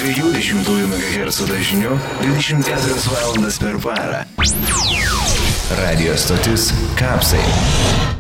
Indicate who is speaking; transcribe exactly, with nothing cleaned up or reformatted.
Speaker 1: dviejų dešimtųjų megahercų dažniu dvidešimt keturias valandas per parą. Radio stotis Kapsai.